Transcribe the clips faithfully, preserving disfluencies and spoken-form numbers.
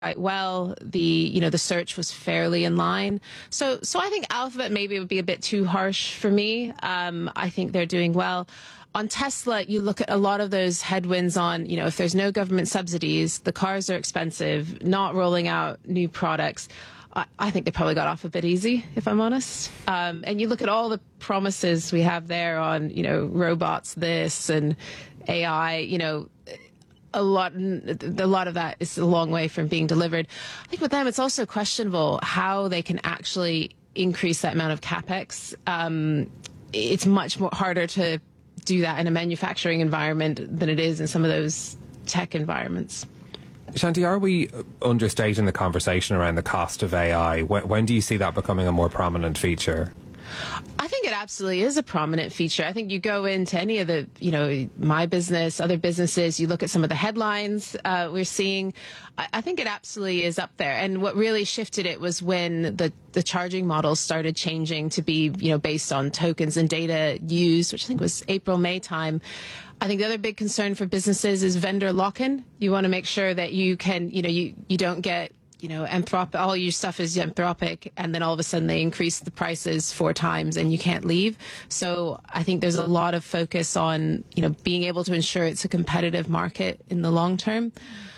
quite well. The, you know, the search was fairly in line. So, so I think Alphabet maybe would be a bit too harsh for me. Um, I think they're doing well. On Tesla, you look at a lot of those headwinds on, you know, if there's no government subsidies, the cars are expensive, not rolling out new products. I, I think they probably got off a bit easy, if I'm honest. Um, and you look at all the promises we have there on, you know, robots, this and A I, you know, a lot, a lot of that is a long way from being delivered. I think with them, it's also questionable how they can actually increase that amount of capex. Um, it's much more harder to do that in a manufacturing environment than it is in some of those tech environments. Shanti, are we understating the conversation around the cost of A I? When, when do you see that becoming a more prominent feature? I think it absolutely is a prominent feature. I think you go into any of the, you know, my business, other businesses, you look at some of the headlines uh, we're seeing. I, I think it absolutely is up there. And what really shifted it was when the, the charging models started changing to be, you know, based on tokens and data used, which I think was April, May time. I think the other big concern for businesses is vendor lock-in. You want to make sure that you can, you know, you, you don't get, you know, Anthropic, all your stuff is Anthropic, and then all of a sudden they increase the prices four times and you can't leave. So I think there's a lot of focus on, you know, being able to ensure it's a competitive market in the long term.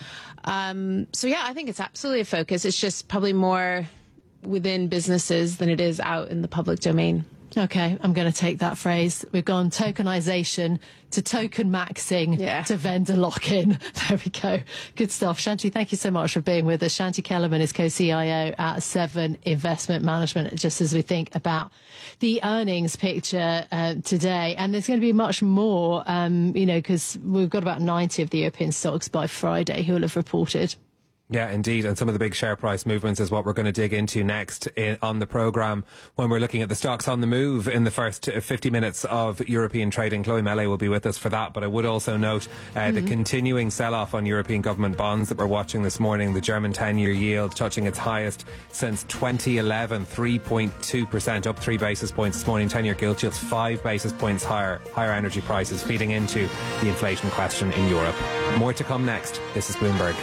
Um, so yeah, I think it's absolutely a focus. It's just probably more within businesses than it is out in the public domain. Okay, I'm going to take that phrase. We've gone tokenization to token maxing yeah. to vendor lock-in. There we go. Good stuff. Shanti, thank you so much for being with us. Shanti Kellerman is co-C I O at Seven Investment Management, just as we think about the earnings picture uh, today. And there's going to be much more, um, you know, because we've got about ninety of the European stocks by Friday who will have reported. Yeah, indeed. And some of the big share price movements is what we're going to dig into next in, on the programme when we're looking at the stocks on the move in the first fifty minutes of European trading. Chloe Melee will be with us for that. But I would also note uh, mm-hmm. the continuing sell-off on European government bonds that we're watching this morning. The German ten-year yield touching its highest since twenty eleven, three point two percent, up three basis points this morning. ten-year gilt yields five basis points higher. Higher energy prices feeding into the inflation question in Europe. More to come next. This is Bloomberg.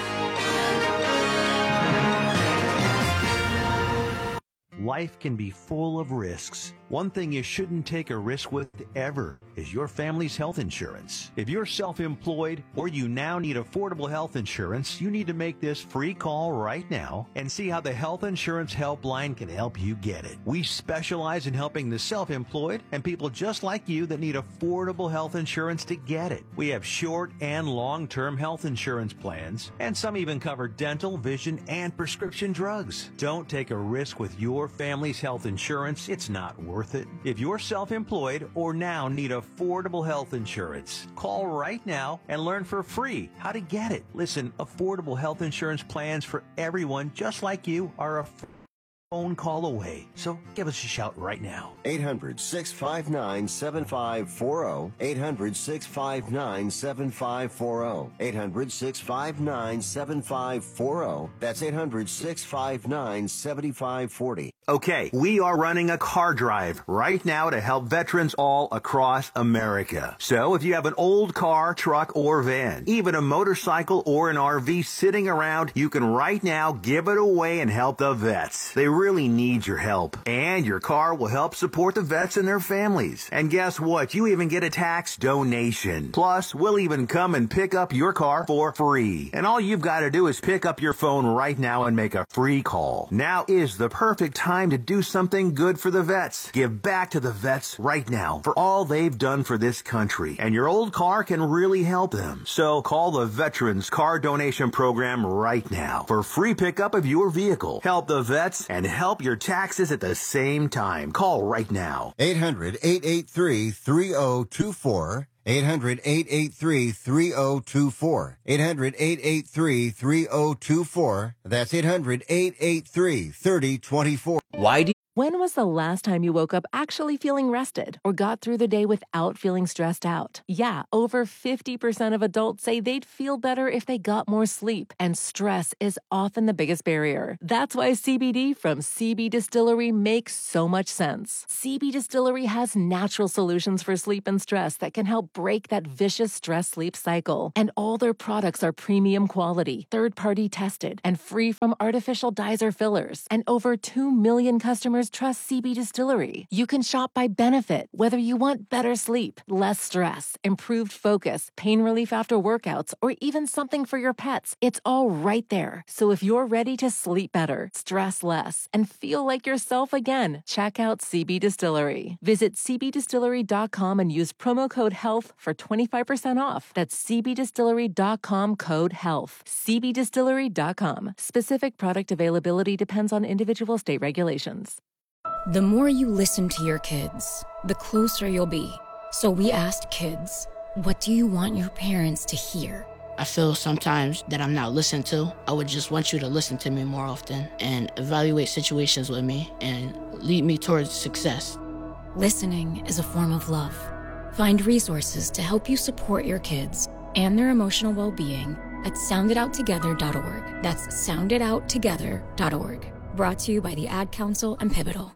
Life can be full of risks. One thing you shouldn't take a risk with ever is your family's health insurance. If you're self-employed or you now need affordable health insurance, you need to make this free call right now and see how the Health Insurance Helpline can help you get it. We specialize in helping the self-employed and people just like you that need affordable health insurance to get it. We have short and long-term health insurance plans, and some even cover dental, vision, and prescription drugs. Don't take a risk with your family's health insurance. It's not worth it. If you're self-employed or now need affordable health insurance, call right now and learn for free how to get it. Listen, affordable health insurance plans for everyone just like you are a phone call away. So give us a shout right now. eight hundred, six five nine, seven five four zero. eight hundred, six five nine, seven five four zero. eight hundred, six five nine, seven five four zero. That's eight hundred, six five nine, seven five four zero. Okay, we are running a car drive right now to help veterans all across America. So if you have an old car, truck, or van, even a motorcycle or an R V sitting around, you can right now give it away and help the vets. They really need your help. And your car will help support the vets and their families. And guess what? You even get a tax donation. Plus, we'll even come and pick up your car for free. And all you've got to do is pick up your phone right now and make a free call. Now is the perfect time to do something good for the vets. Give back to the vets right now for all they've done for this country. And your old car can really help them. So call the Veterans Car Donation Program right now for free pickup of your vehicle. Help the vets and help your taxes at the same time. Call right now. eight hundred, eight eight three, three zero two four. eight hundred, eight eight three, three zero two four. eight hundred, eight eight three, three zero two four. That's eight hundred, eight eight three, three zero two four. Why do When was the last time you woke up actually feeling rested or got through the day without feeling stressed out? Yeah, over fifty percent of adults say they'd feel better if they got more sleep, and stress is often the biggest barrier. That's why C B D from C B Distillery makes so much sense. C B Distillery has natural solutions for sleep and stress that can help break that vicious stress-sleep cycle. And all their products are premium quality, third-party tested, and free from artificial dyes or fillers. And over two million customers trust C B Distillery. You can shop by benefit, whether you want better sleep, less stress, improved focus, pain relief after workouts, or even something for your pets. It's all right there. So if you're ready to sleep better, stress less, and feel like yourself again, check out C B Distillery. Visit c b distillery dot com and use promo code HEALTH for twenty-five percent off. That's c b distillery dot com code HEALTH. c b distillery dot com. Specific product availability depends on individual state regulations. The more you listen to your kids, the closer you'll be. So we asked kids, what do you want your parents to hear? I feel sometimes that I'm not listened to. I would just want you to listen to me more often and evaluate situations with me and lead me towards success. Listening is a form of love. Find resources to help you support your kids and their emotional well-being at sound it out together dot org. That's sound it out together dot org. Brought to you by the Ad Council and Pivotal.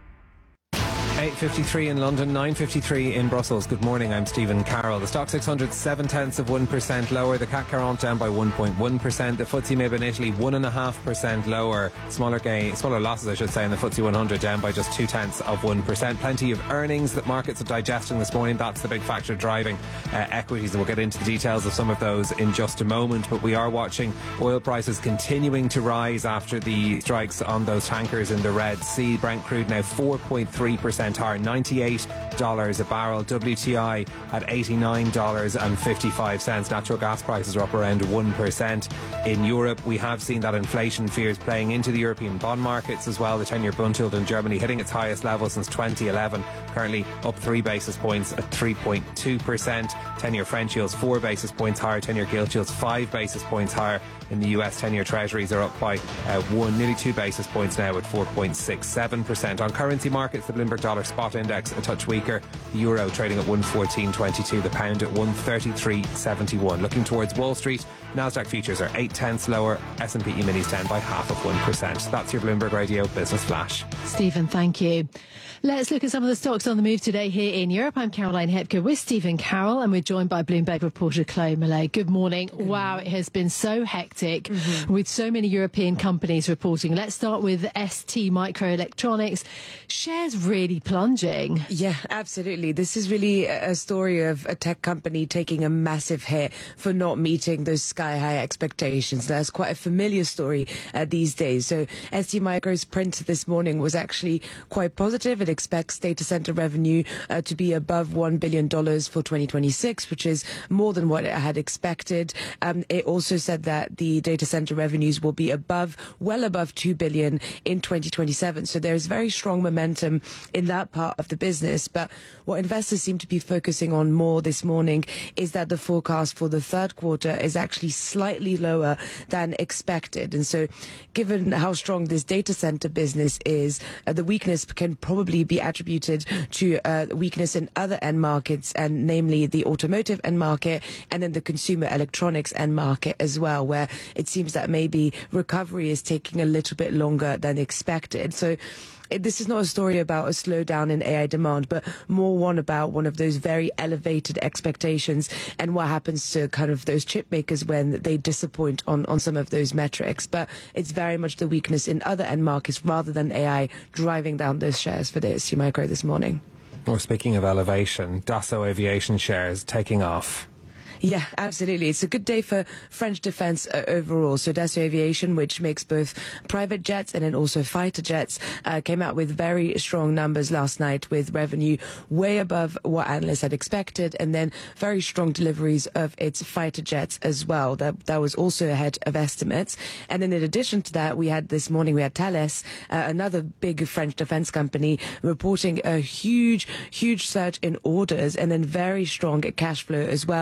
eight fifty-three in London, nine fifty-three in Brussels. Good morning, I'm Stephen Carroll. The Stock six hundred, seven tenths of one percent lower. The C A C forty down by one point one percent. The F T S E M I B in Italy, one point five percent lower. Smaller gain, smaller losses, I should say, in the F T S E one hundred, down by just two tenths of one percent. Plenty of earnings that markets are digesting this morning. That's the big factor driving uh, equities, and we'll get into the details of some of those in just a moment. But we are watching oil prices continuing to rise after the strikes on those tankers in the Red Sea. Brent crude now four point three percent higher, ninety-eight dollars a barrel. W T I at eighty-nine dollars and fifty-five cents. Natural gas prices are up around one percent. In Europe, we have seen that inflation fears playing into the European bond markets as well. The ten-year Bund yield in Germany hitting its highest level since twenty eleven, currently up three basis points at three point two percent. ten-year French yields four basis points higher. ten-year gilt yields five basis points higher. In the U S, ten-year treasuries are up by uh, one, nearly two basis points now at four point six seven percent. On currency markets, the Bloomberg dollar spot index a touch weaker. The euro trading at one fourteen twenty-two. The pound at one thirty-three seventy-one. Looking towards Wall Street, Nasdaq futures are eight tenths lower. S and P E-minis down by half of one percent. That's your Bloomberg Radio Business Flash. Stephen, thank you. Let's look at some of the stocks on the move today here in Europe. I'm Caroline Hepker with Stephen Carroll, and we're joined by Bloomberg reporter Chloe Millay. Good morning. Good wow, morning. It has been so hectic mm-hmm. with so many European companies reporting. Let's start with S T Microelectronics. Shares really plunging. Yeah, absolutely. This is really a story of a tech company taking a massive hit for not meeting those sky-high expectations. That's quite a familiar story uh, these days. So S T Micro's print this morning was actually quite positive. It expects data center revenue uh, to be above one billion dollars for twenty twenty-six, which is more than what it had expected. Um, it also said that the data center revenues will be above, well above two billion dollars in twenty twenty-seven. So there's very strong momentum in that part of the business. But what investors seem to be focusing on more this morning is that the forecast for the third quarter is actually slightly lower than expected. And so given how strong this data center business is, uh, the weakness can probably be attributed to uh, weakness in other end markets, and namely the automotive end market and then the consumer electronics end market as well, where it seems that maybe recovery is taking a little bit longer than expected. So this is not a story about a slowdown in A I demand, but more one about one of those very elevated expectations and what happens to kind of those chip makers when they disappoint on, on some of those metrics. But it's very much the weakness in other end markets rather than A I driving down those shares for the S T Micro this morning. Well, speaking of elevation, Dassault Aviation shares taking off. Yeah, absolutely. It's a good day for French defense uh, overall. So Dassault Aviation, which makes both private jets and then also fighter jets, uh, came out with very strong numbers last night, with revenue way above what analysts had expected, and then very strong deliveries of its fighter jets as well. That that was also ahead of estimates. And then in addition to that, we had this morning, we had Thales, uh, another big French defense company, reporting a huge, huge surge in orders and then very strong cash flow as well,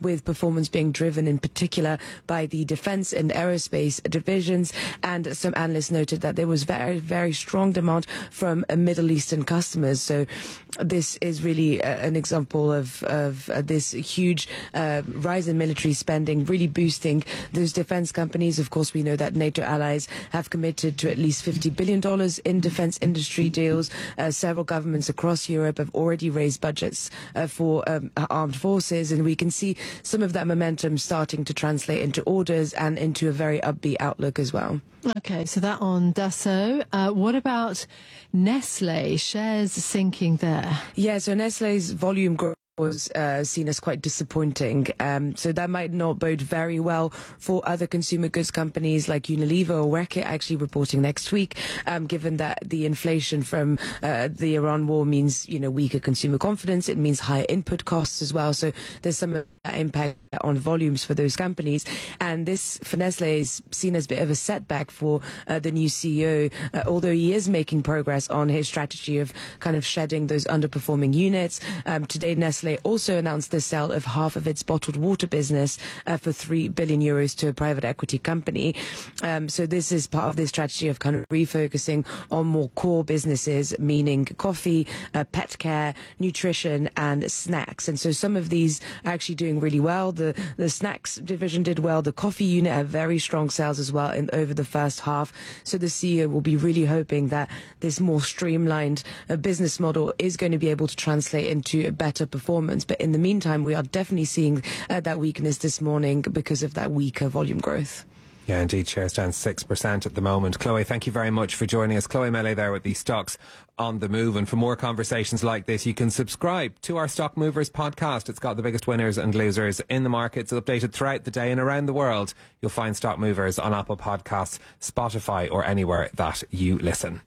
with performance being driven in particular by the defense and aerospace divisions. And some analysts noted that there was very, very strong demand from uh, Middle Eastern customers. So this is really uh, an example of, of uh, this huge uh, rise in military spending, really boosting those defense companies. Of course, we know that NATO allies have committed to at least fifty billion dollars in defense industry deals. Uh, several governments across Europe have already raised budgets uh, for um, armed forces, and we can see some of that momentum starting to translate into orders and into a very upbeat outlook as well. Okay, so that on Dassault. Uh, what about Nestle? Shares sinking there. Yeah, so Nestle's volume growth was uh, seen as quite disappointing. Um, so that might not bode very well for other consumer goods companies like Unilever or Reckitt actually reporting next week, um, given that the inflation from uh, the Iran war means, you know, weaker consumer confidence. It means higher input costs as well. So there's some of that impact on volumes for those companies. And this, for Nestle, is seen as a bit of a setback for uh, the new C E O, uh, although he is making progress on his strategy of kind of shedding those underperforming units. Um, today, Nestle also announced the sale of half of its bottled water business uh, for three billion euros to a private equity company. Um, so this is part of this strategy of kind of refocusing on more core businesses, meaning coffee, uh, pet care, nutrition, and snacks. And so some of these are actually doing really well. The the snacks division did well. The coffee unit had very strong sales as well in over the first half. So the C E O will be really hoping that this more streamlined uh, business model is going to be able to translate into a better performance. But in the meantime, we are definitely seeing uh, that weakness this morning because of that weaker volume growth. Yeah, indeed, shares down six percent at the moment. Chloe, thank you very much for joining us. Chloe Melee there with the Stocks on the Move. And for more conversations like this, you can subscribe to our Stock Movers podcast. It's got the biggest winners and losers in the markets updated throughout the day and around the world. You'll find Stock Movers on Apple Podcasts, Spotify, or anywhere that you listen.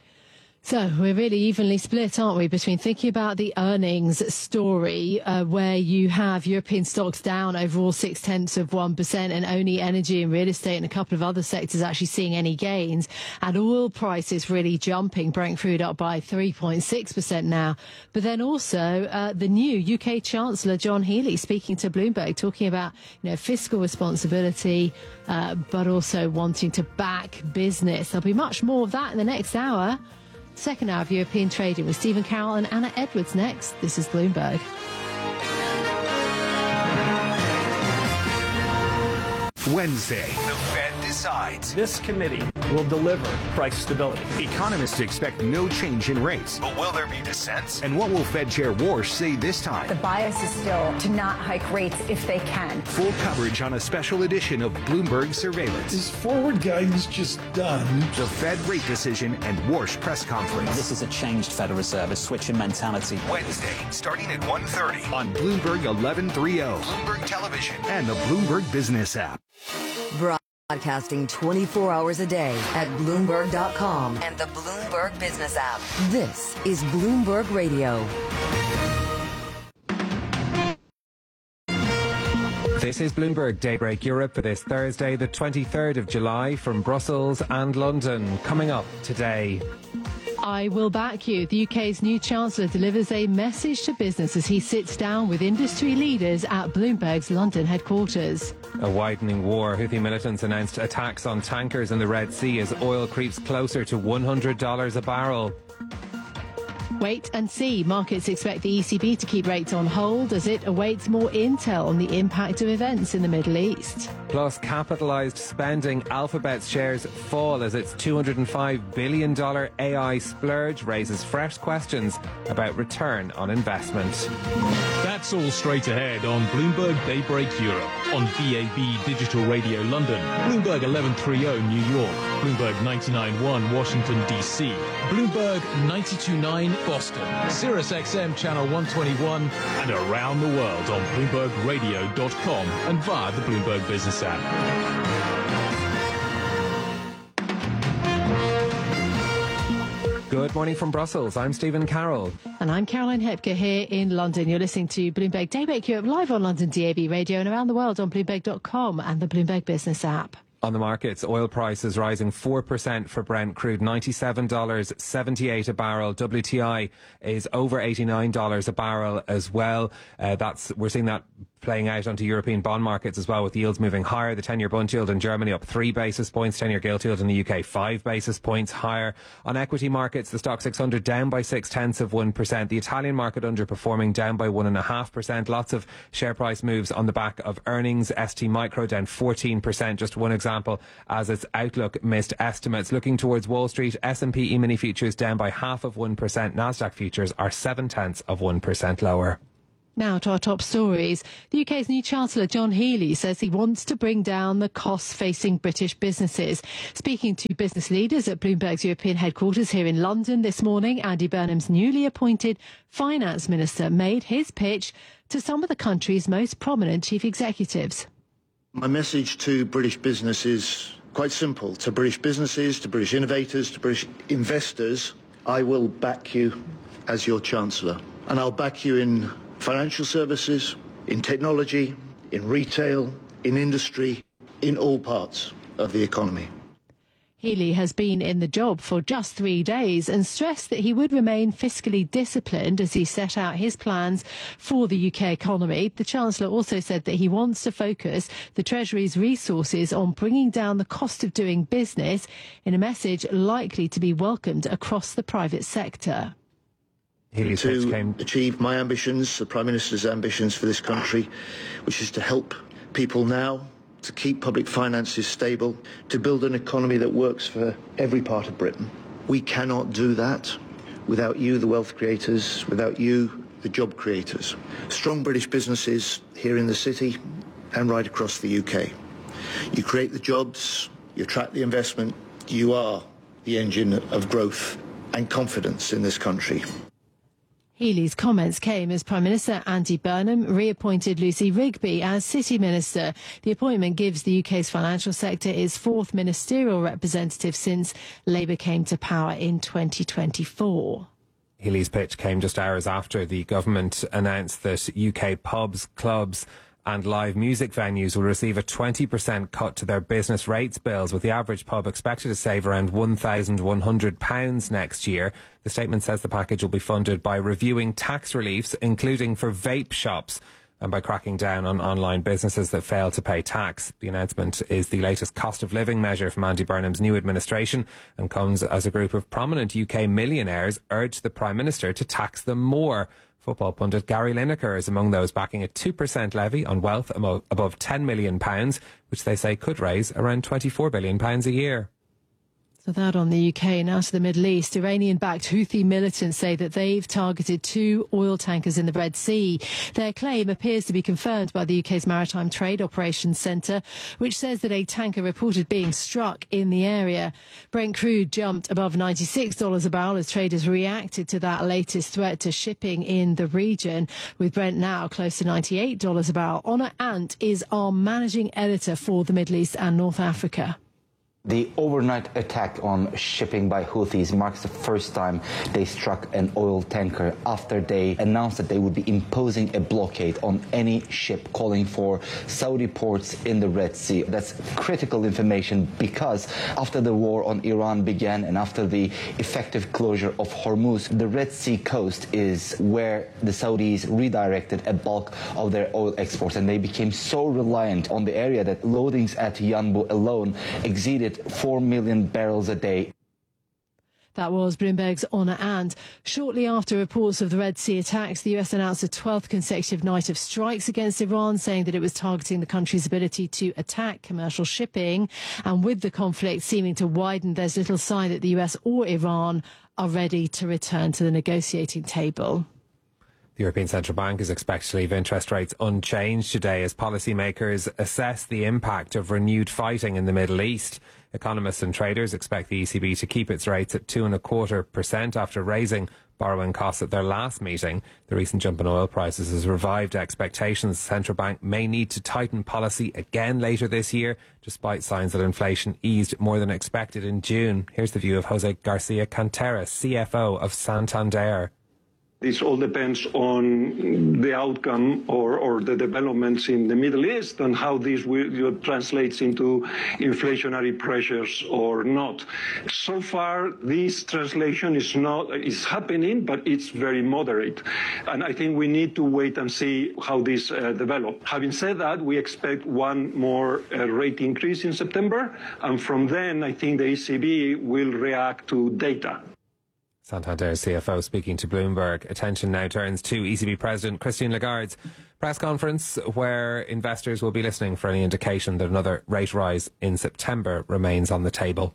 So we're really evenly split, aren't we, between thinking about the earnings story, uh, where you have European stocks down overall six tenths of one percent, and only energy and real estate and a couple of other sectors actually seeing any gains, and oil prices really jumping, Brent crude up by three point six percent now. But then also uh, the new U K Chancellor John Healey speaking to Bloomberg, talking about, you know, fiscal responsibility, uh, but also wanting to back business. There'll be much more of that in the next hour. Second hour of European trading with Stephen Carroll and Anna Edwards next. This is Bloomberg. Wednesday, the Fed decides. This committee will deliver price stability. Economists expect no change in rates. But will there be dissents? And what will Fed Chair Warsh say this time? The bias is still to not hike rates if they can. Full coverage on a special edition of Bloomberg Surveillance. Is forward guidance just done? The Fed rate decision and Warsh press conference. This is a changed Federal Reserve, a switch in mentality. Wednesday, starting at one thirty on Bloomberg eleven thirty, Bloomberg Television, and the Bloomberg Business app. Broadcasting twenty-four hours a day at Bloomberg dot com and the Bloomberg Business app. This is Bloomberg Radio. This is Bloomberg Daybreak Europe for this Thursday, the twenty-third of July, from Brussels and London. Coming up today. I will back you. The U K's new Chancellor delivers a message to business as he sits down with industry leaders at Bloomberg's London headquarters. A widening war. Houthi militants announced attacks on tankers in the Red Sea as oil creeps closer to one hundred dollars a barrel. Wait and see. Markets expect the E C B to keep rates on hold as it awaits more intel on the impact of events in the Middle East. Plus, capitalised spending. Alphabet's shares fall as its two hundred five billion dollars A I splurge raises fresh questions about return on investment. That's all straight ahead on Bloomberg Daybreak Europe, on D A B Digital Radio London, Bloomberg eleven thirty New York, Bloomberg ninety-nine point one Washington, D C, Bloomberg ninety-two point nine Boston, Sirius X M Channel one twenty-one, and around the world on Bloomberg Radio dot com and via the Bloomberg Business app. Good morning from Brussels. I'm Stephen Carroll. And I'm Caroline Hepker here in London. You're listening to Bloomberg Daybreak Europe live on London D A B Radio and around the world on Bloomberg dot com and the Bloomberg Business app. On the markets, oil prices rising four percent for Brent crude, ninety-seven dollars seventy-eight a barrel. W T I is over eighty-nine dollars a barrel as well. Uh, that's we're seeing that playing out onto European bond markets as well, with yields moving higher. The ten-year bond yield in Germany up three basis points, ten-year gilt yield in the U K five basis points higher. On equity markets, the stock six hundred down by six tenths of one percent. The Italian market underperforming, down by one and a half percent. Lots of share price moves on the back of earnings. S T Micro down fourteen percent, just one example, as its outlook missed estimates. Looking towards Wall Street, S and P E-mini futures down by half of one percent. Nasdaq futures are seven tenths of one percent lower. Now to our top stories. The U K's new Chancellor John Healey says he wants to bring down the costs facing British businesses. Speaking to business leaders at Bloomberg's European headquarters here in London this morning, Andy Burnham's newly appointed finance minister made his pitch to some of the country's most prominent chief executives. My message to British business is quite simple. To British businesses, to British innovators, to British investors, I will back you as your Chancellor. And I'll back you in financial services, in technology, in retail, in industry, in all parts of the economy. Healey has been in the job for just three days and stressed that he would remain fiscally disciplined as he set out his plans for the U K economy. The Chancellor also said that he wants to focus the Treasury's resources on bringing down the cost of doing business, in a message likely to be welcomed across the private sector. Healey's to came... achieve my ambitions, the Prime Minister's ambitions for this country, which is to help people now, to keep public finances stable, to build an economy that works for every part of Britain. We cannot do that without you, the wealth creators, without you, the job creators. Strong British businesses here in the city and right across the U K. You create the jobs, you attract the investment, you are the engine of growth and confidence in this country. Healey's comments came as Prime Minister Andy Burnham reappointed Lucy Rigby as City Minister. The appointment gives the U K's financial sector its fourth ministerial representative since Labour came to power in twenty twenty-four. Healey's pitch came just hours after the government announced that U K pubs, clubs and live music venues will receive a twenty percent cut to their business rates bills, with the average pub expected to save around one thousand one hundred pounds next year. The statement says the package will be funded by reviewing tax reliefs, including for vape shops, and by cracking down on online businesses that fail to pay tax. The announcement is the latest cost of living measure from Andy Burnham's new administration and comes as a group of prominent U K millionaires urge the Prime Minister to tax them more. Football pundit Gary Lineker is among those backing a two percent levy on wealth above ten million pounds, which they say could raise around twenty-four billion pounds a year. So that on the U K. Now to the Middle East. Iranian-backed Houthi militants say that they've targeted two oil tankers in the Red Sea. Their claim appears to be confirmed by the U K's Maritime Trade Operations Centre, which says that a tanker reported being struck in the area. Brent crude jumped above ninety-six dollars a barrel as traders reacted to that latest threat to shipping in the region, with Brent now close to ninety-eight dollars a barrel. Honor Ant is our managing editor for the Middle East and North Africa. The overnight attack on shipping by Houthis marks the first time they struck an oil tanker after they announced that they would be imposing a blockade on any ship calling for Saudi ports in the Red Sea. That's critical information because after the war on Iran began and after the effective closure of Hormuz, the Red Sea coast is where the Saudis redirected a bulk of their oil exports, and they became so reliant on the area that loadings at Yanbu alone exceeded four million barrels a day. That was Bloomberg's Honor Ant. Shortly after reports of the Red Sea attacks, the U S announced a twelfth consecutive night of strikes against Iran, saying that it was targeting the country's ability to attack commercial shipping. And with the conflict seeming to widen, there's little sign that the U S or Iran are ready to return to the negotiating table. The European Central Bank is expected to leave interest rates unchanged today as policymakers assess the impact of renewed fighting in the Middle East. Economists and traders expect the E C B to keep its rates at two and a quarter percent after raising borrowing costs at their last meeting. The recent jump in oil prices has revived expectations the central bank may need to tighten policy again later this year, despite signs that inflation eased more than expected in June. Here's the view of Jose Garcia Cantera, C F O of Santander. This all depends on the outcome or, or the developments in the Middle East and how this will, translates into inflationary pressures or not. So far, this translation is not is happening, but it's very moderate. And I think we need to wait and see how this uh, develops. Having said that, we expect one more uh, rate increase in September. And from then, I think the E C B will react to data. Santander C F O speaking to Bloomberg. Attention now turns to E C B President Christine Lagarde's press conference, where investors will be listening for any indication that another rate rise in September remains on the table.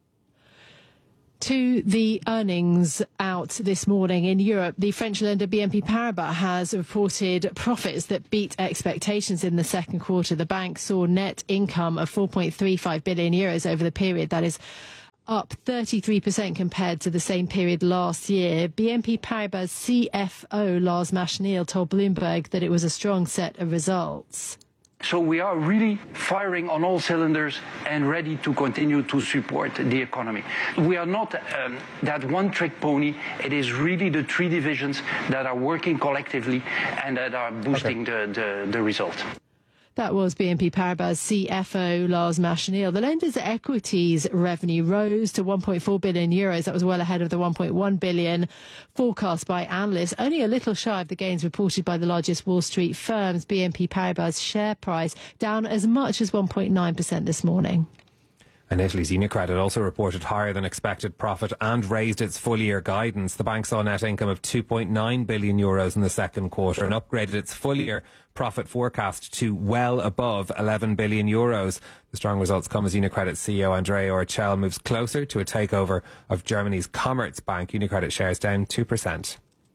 To the earnings out this morning in Europe, the French lender B N P Paribas has reported profits that beat expectations in the second quarter. The bank saw net income of four point three five billion euros over the period. That is up thirty-three percent compared to the same period last year. B N P Paribas C F O Lars Machenil told Bloomberg that it was a strong set of results. So we are really firing on all cylinders and ready to continue to support the economy. We are not um, that one-trick pony. It is really the three divisions that are working collectively and that are boosting okay. the, the, the result. That was B N P Paribas C F O Lars Machenil. The lender's equities revenue rose to one point four billion euros. That was well ahead of the one point one billion forecast by analysts, only a little shy of the gains reported by the largest Wall Street firms. B N P Paribas' share price down as much as one point nine percent this morning. And Italy's UniCredit also reported higher than expected profit and raised its full-year guidance. The bank saw net income of two point nine billion euros in the second quarter and upgraded its full-year profit forecast to well above eleven billion euros. The strong results come as UniCredit C E O Andrea Orcel moves closer to a takeover of Germany's Commerzbank. UniCredit shares down two percent.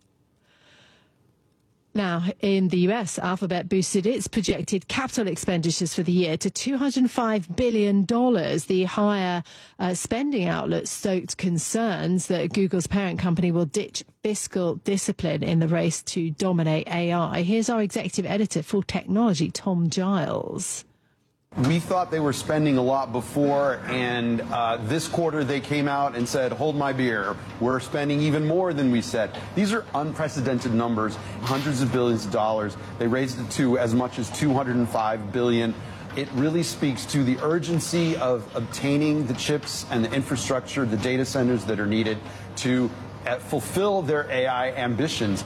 Now, in the U S, Alphabet boosted its projected capital expenditures for the year to two hundred five billion dollars. The higher uh, spending outlet stoked concerns that Google's parent company will ditch fiscal discipline in the race to dominate A I. Here's our executive editor for technology, Tom Giles. We thought they were spending a lot before, and uh, this quarter they came out and said, hold my beer, we're spending even more than we said. These are unprecedented numbers, hundreds of billions of dollars. They raised it to as much as two hundred five billion dollars. It really speaks to the urgency of obtaining the chips and the infrastructure, the data centers that are needed to uh, fulfill their A I ambitions.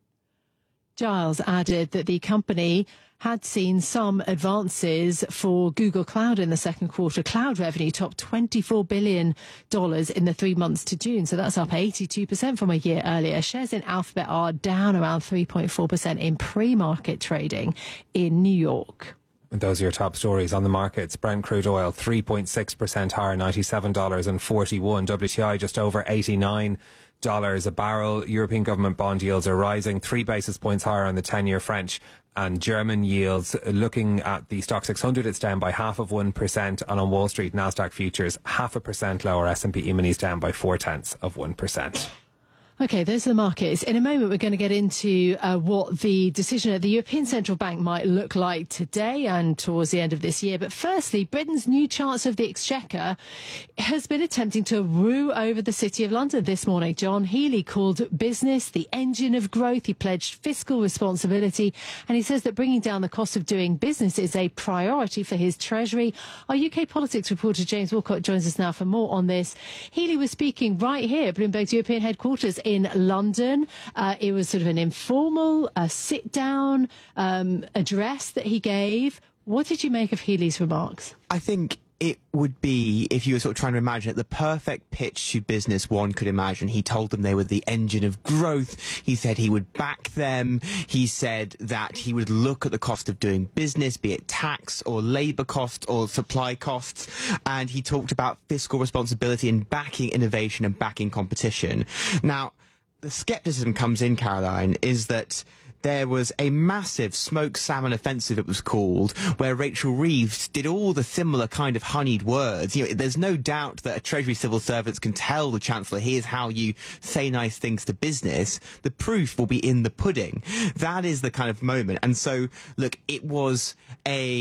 Giles added that the company had seen some advances for Google Cloud in the second quarter. Cloud revenue topped twenty-four billion dollars in the three months to June, so that's up eighty-two percent from a year earlier. Shares in Alphabet are down around three point four percent in pre-market trading in New York. And those are your top stories on the markets. Brent crude oil three point six percent higher, ninety-seven dollars and forty-one. W T I just over eighty-nine dollars a barrel. European government bond yields are rising, three basis points higher on the ten-year French and German yields. Looking at the Stock six hundred, it's down by half of one percent, and on Wall Street, Nasdaq futures half a percent lower. S and P E-minis down by four tenths of one percent. OK, those are the markets. In a moment, we're going to get into uh, what the decision at the European Central Bank might look like today and towards the end of this year. But firstly, Britain's new Chancellor of the Exchequer has been attempting to woo over the City of London this morning. John Healey called business the engine of growth. He pledged fiscal responsibility, and he says that bringing down the cost of doing business is a priority for his Treasury. Our U K politics reporter James Walcott joins us now for more on this. Healey was speaking right here at Bloomberg's European headquarters in London. Uh, it was sort of an informal uh, sit-down um, address that he gave. What did you make of Healey's remarks? I think it would be, if you were sort of trying to imagine it, the perfect pitch to business one could imagine. He told them they were the engine of growth. He said he would back them. He said that he would look at the cost of doing business, be it tax or labour costs or supply costs. And he talked about fiscal responsibility and backing innovation and backing competition. Now, the scepticism comes in, Caroline, is that there was a massive smoked salmon offensive, it was called, where Rachel Reeves did all the similar kind of honeyed words. You know, there's no doubt that a Treasury civil servant can tell the Chancellor, here's how you say nice things to business. The proof will be in the pudding. That is the kind of moment. And so, look, it was a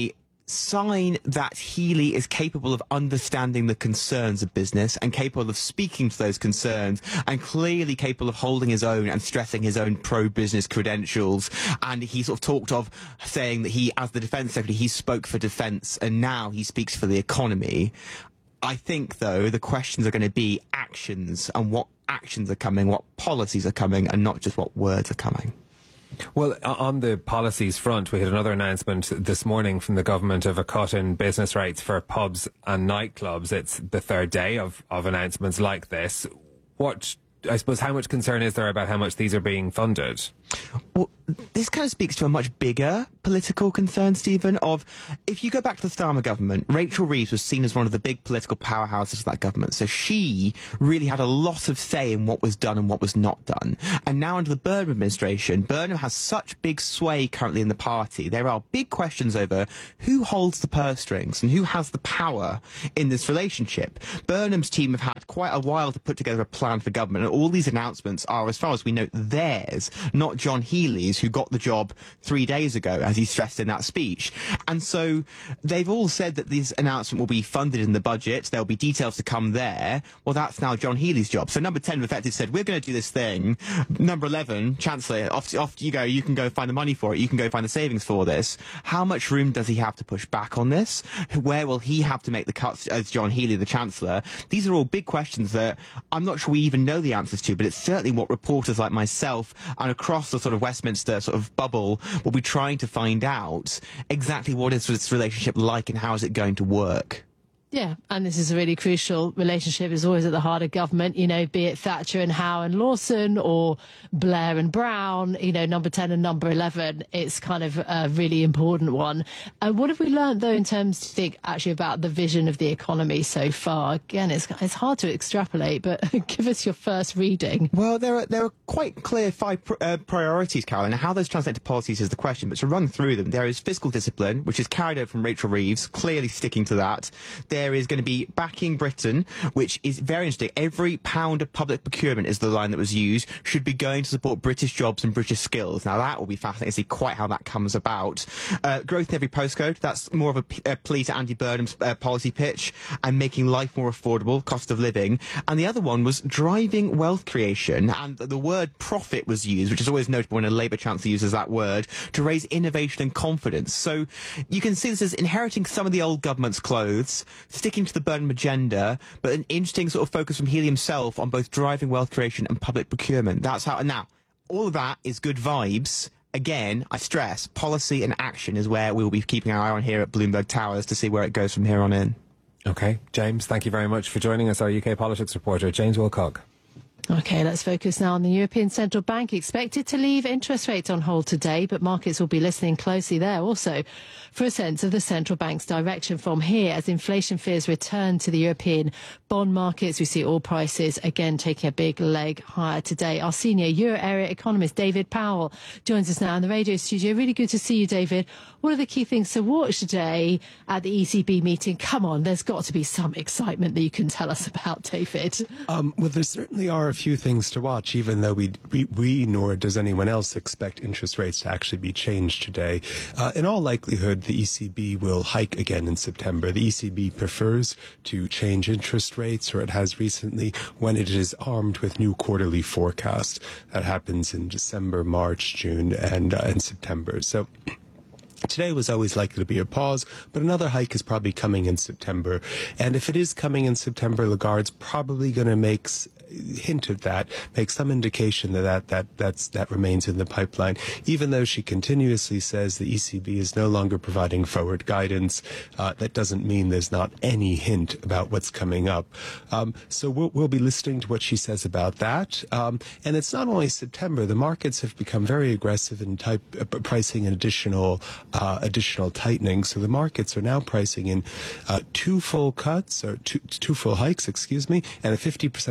sign that Healey is capable of understanding the concerns of business and capable of speaking to those concerns and clearly capable of holding his own and stressing his own pro-business credentials. And he sort of talked of saying that he, as the defence secretary, he spoke for defence and now he speaks for the economy. I think, though, the questions are going to be actions and what actions are coming, what policies are coming, and not just what words are coming. Well, on the policies front, we had another announcement this morning from the government of a cut in business rates for pubs and nightclubs. It's the third day of, of announcements like this. What, I suppose, how much concern is there about how much these are being funded? Well, this kind of speaks to a much bigger political concern, Stephen, of if you go back to the Starmer government, Rachel Reeves was seen as one of the big political powerhouses of that government. So she really had a lot of say in what was done and what was not done. And now under the Burnham administration, Burnham has such big sway currently in the party. There are big questions over who holds the purse strings and who has the power in this relationship. Burnham's team have had quite a while to put together a plan for government, and all these announcements are, as far as we know, theirs, not John Healey's, who got the job three days ago, as he stressed in that speech. And so they've all said that this announcement will be funded in the budget. There'll be details to come there. Well, that's now John Healey's job. So number ten, effectively said, we're going to do this thing. Number eleven, Chancellor, off, off you go. You can go find the money for it. You can go find the savings for this. How much room does he have to push back on this? Where will he have to make the cuts as John Healey, the Chancellor? These are all big questions that I'm not sure we even know the answers to, but it's certainly what reporters like myself and across the sort of Westminster sort of bubble will be trying to find out exactly what is this relationship like and how is it going to work. Yeah, and this is a really crucial relationship. It's always at the heart of government, you know, be it Thatcher and Howe and Lawson or Blair and Brown, you know, number ten and number eleven. It's kind of a really important one. And uh, what have we learned, though, in terms, do you think, actually about the vision of the economy so far? Again, it's it's hard to extrapolate, but give us your first reading. Well, there are, there are quite clear five pr uh, priorities, Caroline, and how those translate to policies is the question. But to run through them, there is fiscal discipline, which is carried over from Rachel Reeves, clearly sticking to that. There is going to be backing Britain, which is very interesting. Every pound of public procurement is the line that was used, should be going to support British jobs and British skills. Now, that will be fascinating to see quite how that comes about. Uh, growth in every postcode, that's more of a, a plea to Andy Burnham's uh, policy pitch, and making life more affordable, cost of living. And the other one was driving wealth creation, and the word profit was used, which is always notable when a Labour Chancellor uses that word, to raise innovation and confidence. So you can see this as inheriting some of the old government's clothes, sticking to the Burnham agenda, but an interesting sort of focus from Healey himself on both driving wealth creation and public procurement. That's how. Now, all of that is good vibes. Again, I stress, policy and action is where we will be keeping our eye on here at Bloomberg Towers to see where it goes from here on in. Okay, James, thank you very much for joining us, our U K politics reporter, James Wilcock. OK, let's focus now on the European Central Bank. Expected to leave interest rates on hold today, but markets will be listening closely there also for a sense of the central bank's direction from here as inflation fears return to the European bond markets. We see oil prices again taking a big leg higher today. Our senior euro area economist, David Powell, joins us now in the radio studio. Really good to see you, David. What are the key things to watch today at the E C B meeting? Come on, there's got to be some excitement that you can tell us about, David. Um, well, there certainly are a few things to watch, even though we, we, we nor does anyone else expect interest rates to actually be changed today. Uh, in all likelihood, the E C B will hike again in September. The E C B prefers to change interest rates, or it has recently, when it is armed with new quarterly forecasts. That happens in December, March, June, and, uh, and September. So today was always likely to be a pause, but another hike is probably coming in September. And if it is coming in September, Lagarde's probably going to make hint of that, make some indication that that, that that's, that remains in the pipeline, even though she continuously says the E C B is no longer providing forward guidance. Uh, that doesn't mean there's not any hint about what's coming up. Um, so we'll, we'll be listening to what she says about that. Um, and it's not only September. The markets have become very aggressive in type, uh, pricing an additional uh, additional tightening. So the markets are now pricing in uh, two full cuts, or two, two full hikes, excuse me, and a fifty percent probability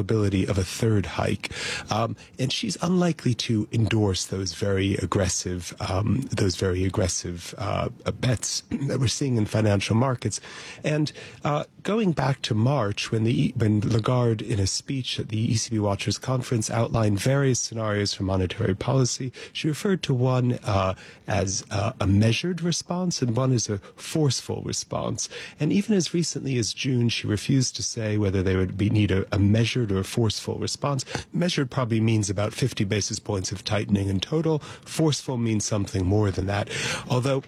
possibility of a third hike. Um, and she's unlikely to endorse those very aggressive, um, those very aggressive uh, bets that we're seeing in financial markets. And uh, going back to March, when the when Lagarde, in a speech at the E C B Watchers Conference, outlined various scenarios for monetary policy, she referred to one uh, as uh, a measured response and one as a forceful response. And even as recently as June, she refused to say whether they would be, need a, a measured or a forceful response. Measured probably means about fifty basis points of tightening in total. Forceful means something more than that. Although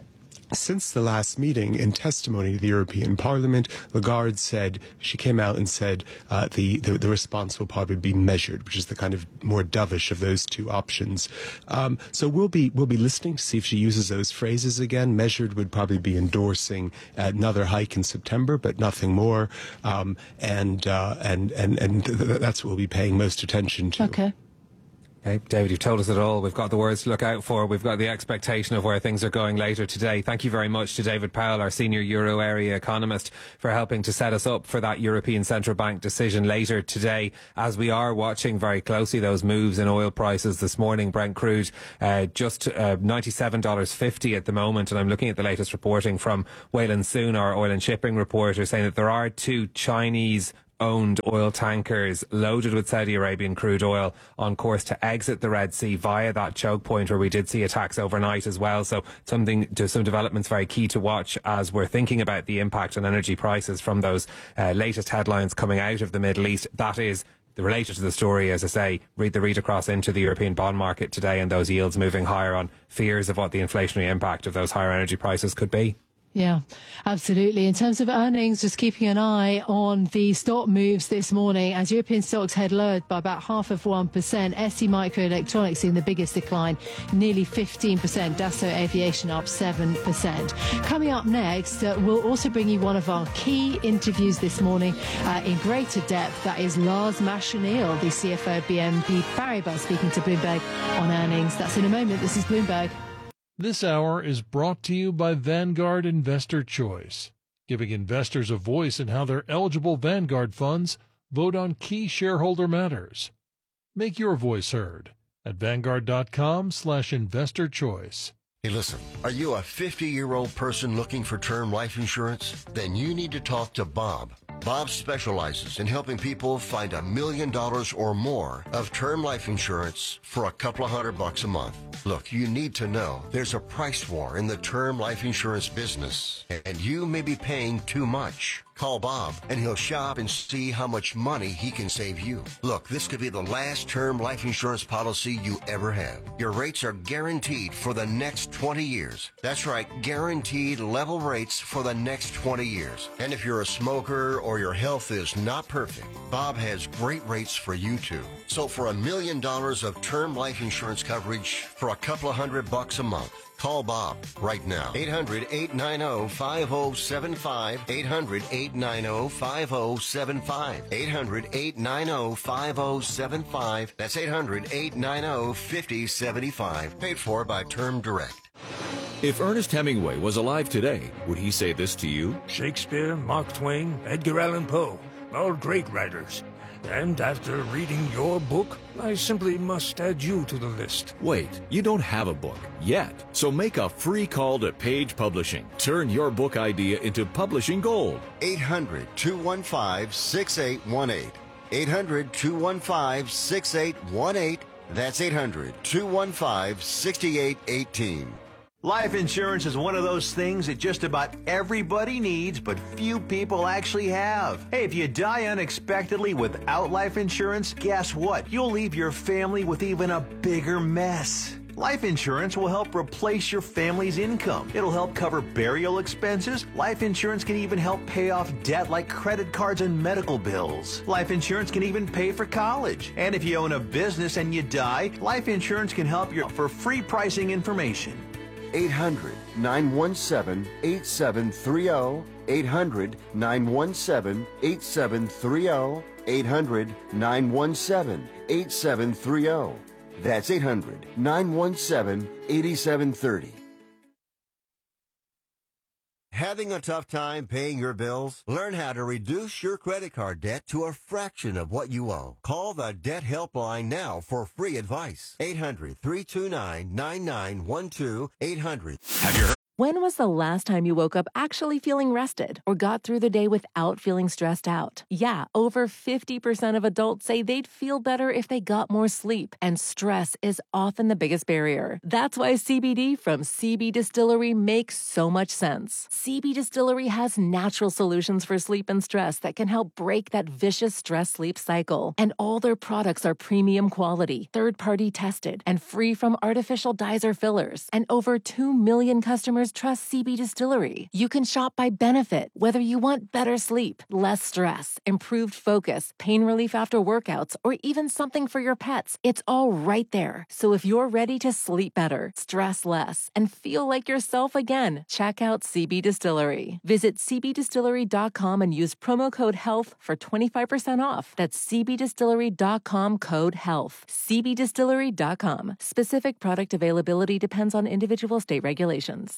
since the last meeting, in testimony to the European Parliament, Lagarde said, she came out and said uh, the, the, the response will probably be measured, which is the kind of more dovish of those two options. Um, so we'll be we'll be listening to see if she uses those phrases again. Measured would probably be endorsing another hike in September, but nothing more. Um, and, uh, and and and th- th- that's what we'll be paying most attention to. Okay. Okay, David, you've told us it all. We've got the words to look out for. We've got the expectation of where things are going later today. Thank you very much to David Powell, our senior euro area economist, for helping to set us up for that European Central Bank decision later today, as we are watching very closely those moves in oil prices this morning. Brent crude uh, just uh, ninety-seven dollars fifty at the moment, and I'm looking at the latest reporting from Wayland Soon, our oil and shipping reporter, saying that there are two Chinese owned oil tankers loaded with Saudi Arabian crude oil on course to exit the Red Sea via that choke point where we did see attacks overnight as well. So something to some developments very key to watch as we're thinking about the impact on energy prices from those uh, latest headlines coming out of the Middle East. That is related to the story, as I say, read the read across into the European bond market today and those yields moving higher on fears of what the inflationary impact of those higher energy prices could be. Yeah, absolutely. In terms of earnings, just keeping an eye on the stock moves this morning as European stocks head lower by about half of one percent. S T Microelectronics seeing the biggest decline, nearly fifteen percent. Dassault Aviation up seven percent. Coming up next, uh, we'll also bring you one of our key interviews this morning uh, in greater depth. That is Lars Machenil, the C F O of B N P Paribas, speaking to Bloomberg on earnings. That's in a moment. This is Bloomberg. This hour is brought to you by Vanguard Investor Choice, giving investors a voice in how their eligible Vanguard funds vote on key shareholder matters. Make your voice heard at Vanguard.com slash investor choice. Hey, listen, are you a fifty-year-old person looking for term life insurance? Then you need to talk to Bob. Bob specializes in helping people find a million dollars or more of term life insurance for a couple of hundred bucks a month. Look, you need to know there's a price war in the term life insurance business, and you may be paying too much. Call Bob, and he'll shop and see how much money he can save you. Look, this could be the last term life insurance policy you ever have. Your rates are guaranteed for the next twenty years. That's right, guaranteed level rates for the next twenty years. And if you're a smoker or your health is not perfect, Bob has great rates for you too. So for a million dollars of term life insurance coverage for a couple of hundred bucks a month, call Bob right now. eight hundred, eight nine zero, five zero seven five. eight hundred, eight nine zero, five zero seven five. eight hundred, eight nine zero, five zero seven five. That's eight hundred, eight nine zero, five zero seven five. Paid for by Term Direct. If Ernest Hemingway was alive today, would he say this to you? Shakespeare, Mark Twain, Edgar Allan Poe, all great writers. And after reading your book, I simply must add you to the list. Wait, you don't have a book yet. So make a free call to Page Publishing. Turn your book idea into publishing gold. eight hundred, two one five, six eight one eight. eight hundred, two one five, six eight one eight. That's eight hundred, two one five, six eight one eight. Life insurance is one of those things that just about everybody needs, but few people actually have. Hey, if you die unexpectedly without life insurance, guess what? You'll leave your family with even a bigger mess. Life insurance will help replace your family's income. It'll help cover burial expenses. Life insurance can even help pay off debt like credit cards and medical bills. Life insurance can even pay for college. And if you own a business and you die, life insurance can help you for free pricing information. eight hundred, nine one seven, eight seven three zero. eight hundred, nine one seven, eight seven three zero. eight hundred, nine one seven, eight seven three zero. That's eight hundred, nine one seven, eight seven three zero. Having a tough time paying your bills? Learn how to reduce your credit card debt to a fraction of what you owe. Call the Debt Helpline now for free advice. eight hundred, three two nine, nine nine one two. eight hundred. Have you heard? When was the last time you woke up actually feeling rested or got through the day without feeling stressed out? Yeah, over fifty percent of adults say they'd feel better if they got more sleep, and stress is often the biggest barrier. That's why C B D from C B Distillery makes so much sense. C B Distillery has natural solutions for sleep and stress that can help break that vicious stress-sleep cycle. And all their products are premium quality, third-party tested, and free from artificial dyes or fillers. And over two million customers trust C B Distillery. You can shop by benefit, whether you want better sleep, less stress, improved focus, pain relief after workouts, or even something for your pets. It's all right there. So if you're ready to sleep better, stress less, and feel like yourself again, check out C B Distillery. Visit c b distillery dot com and use promo code HEALTH for twenty-five percent off. That's c b distillery dot com code HEALTH. c b distillery dot com. Specific product availability depends on individual state regulations.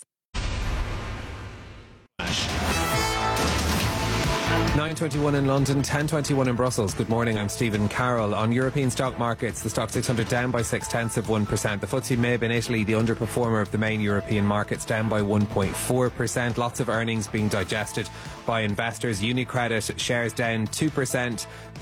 nine twenty-one in London, ten twenty-one in Brussels. Good morning, I'm Stephen Carroll. On European stock markets, the stock six hundred down by six tenths of one percent. The F T S E M I B in Italy, the underperformer of the main European markets, down by one point four percent. Lots of earnings being digested by investors. UniCredit shares down two percent.